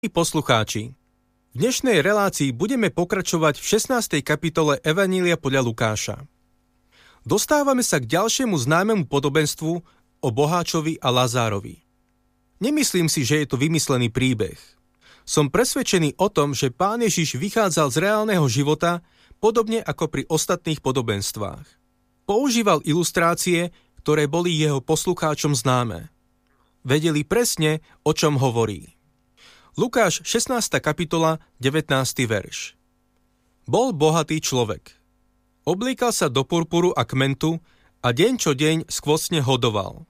Poslucháči, v dnešnej relácii budeme pokračovať v 16. kapitole Evanília podľa Lukáša. Dostávame sa k ďalšiemu známemu podobenstvu o boháčovi a Lazárovi. Nemyslím si, že je to vymyslený príbeh. Som presvedčený o tom, že Pán Ježiš vychádzal z reálneho života, podobne ako pri ostatných podobenstvách. Používal ilustrácie, ktoré boli jeho poslucháčom známe. Vedeli presne, o čom hovorí. Lukáš 16. kapitola, 19. verš. Bol bohatý človek. Oblíkal sa do purpuru a kmentu a deň čo deň skvostne hodoval.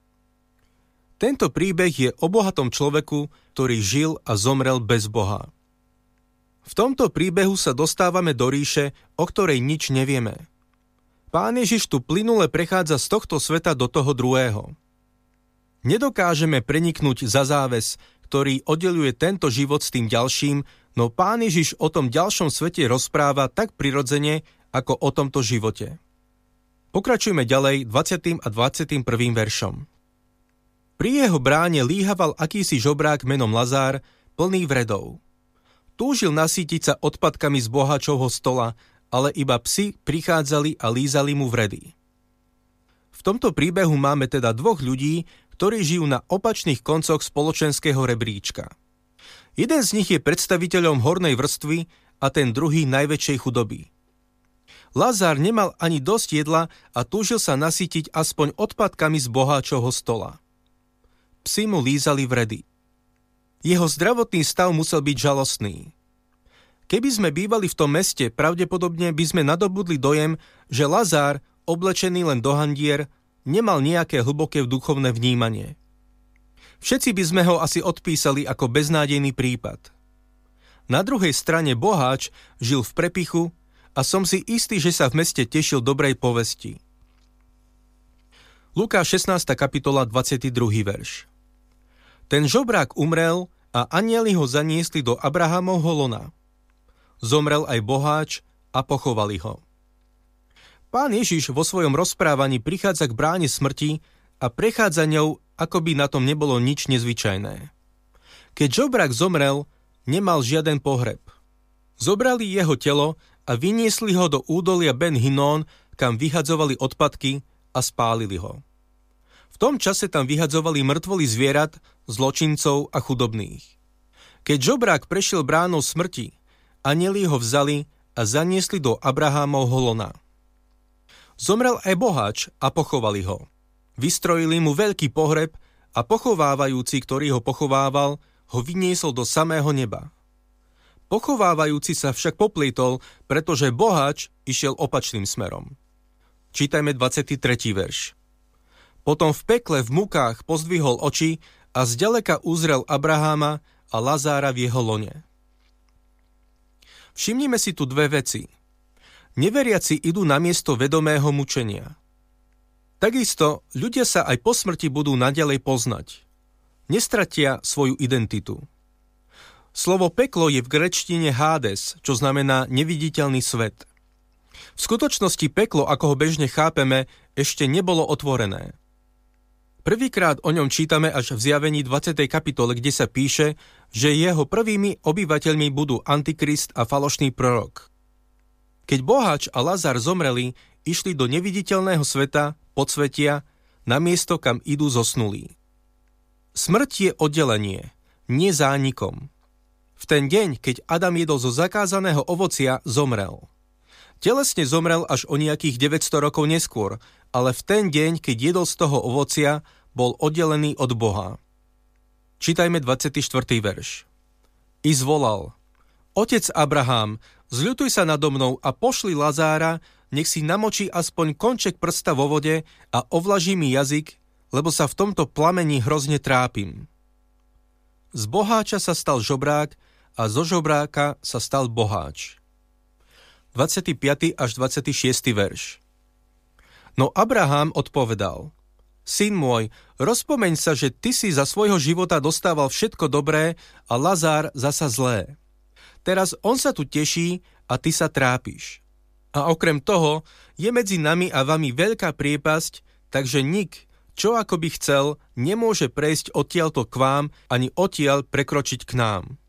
Tento príbeh je o bohatom človeku, ktorý žil a zomrel bez Boha. V tomto príbehu sa dostávame do ríše, o ktorej nič nevieme. Pán Ježiš tu plynule prechádza z tohto sveta do toho druhého. Nedokážeme preniknúť za záves, ktorý oddeľuje tento život s tým ďalším, no Pán Ježiš o tom ďalšom svete rozpráva tak prirodzene, ako o tomto živote. Pokračujme ďalej 20. a 21. veršom. Pri jeho bráne líhaval akýsi žobrák menom Lazár, plný vredov. Túžil nasýtiť sa odpadkami z boháčovho stola, ale iba psi prichádzali a lízali mu vredy. V tomto príbehu máme teda dvoch ľudí, ktorí žijú na opačných koncoch spoločenského rebríčka. Jeden z nich je predstaviteľom hornej vrstvy a ten druhý najväčšej chudoby. Lazár nemal ani dosť jedla a túžil sa nasýtiť aspoň odpadkami z boháčovho stola. Psi mu lízali vredy. Jeho zdravotný stav musel byť žalostný. Keby sme bývali v tom meste, pravdepodobne by sme nadobudli dojem, že Lazár, oblečený len do handier, nemal nejaké hlboké duchovné vnímanie. Všetci by sme ho asi odpísali ako beznádejný prípad. Na druhej strane boháč žil v prepichu a som si istý, že sa v meste tešil dobrej povesti. Lukáš 16. kapitola 22. verš. Ten žobrák umrel a anjeli ho zaniesli do Abrahamovho lona. Zomrel aj boháč a pochovali ho. Pán Ježiš vo svojom rozprávaní prichádza k bráne smrti a prechádza ňou, ako by na tom nebolo nič nezvyčajné. Keď žobrák zomrel, nemal žiaden pohreb. Zobrali jeho telo a vyniesli ho do údolia Ben Hinón, kam vyhadzovali odpadky a spálili ho. V tom čase tam vyhadzovali mŕtvoly zvierat, zločincov a chudobných. Keď žobrák prešiel bránou smrti, anjeli ho vzali a zaniesli do Abrahámovho lona. Zomrel aj boháč a pochovali ho. Vystrojili mu veľký pohreb a pochovávajúci, ktorý ho pochovával, ho vyniesol do samého neba. Pochovávajúci sa však poplietol, pretože boháč išiel opačným smerom. Čítajme 23. verš. Potom v pekle v mukách pozdvihol oči a zďaleka uzrel Abraháma a Lazára v jeho lone. Všimnime si tu dve veci. Neveriaci idú na miesto vedomého mučenia. Takisto ľudia sa aj po smrti budú naďalej poznať. Nestratia svoju identitu. Slovo peklo je v gréčtine Hades, čo znamená neviditeľný svet. V skutočnosti peklo, ako ho bežne chápeme, ešte nebolo otvorené. Prvýkrát o ňom čítame až v Zjavení 20. kapitole, kde sa píše, že jeho prvými obyvateľmi budú Antikrist a falošný prorok. Keď boháč a Lazár zomreli, išli do neviditeľného sveta, podsvetia, na miesto, kam idú zosnulí. Smrť je oddelenie, nie zánikom. V ten deň, keď Adam jedol zo zakázaného ovocia, zomrel. Telesne zomrel až o nejakých 900 rokov neskôr, ale v ten deň, keď jedol z toho ovocia, bol oddelený od Boha. Čítajme 24. verš. I zvolal: Otec Abrahám, zľutuj sa nado mnou a pošli Lazára, nech si namočí aspoň konček prsta vo vode a ovlaží mi jazyk, lebo sa v tomto plamení hrozne trápim. Z boháča sa stal žobrák a zo žobráka sa stal boháč. 25. až 26. verš. No Abraham odpovedal: Syn môj, rozpomeň sa, že ty si za svojho života dostával všetko dobré a Lazár zasa zlé. Teraz on sa tu teší a ty sa trápiš. A okrem toho je medzi nami a vami veľká priepasť, takže nik, čo ako by chcel, nemôže prejsť odtiaľto k vám, ani odtiaľ prekročiť k nám.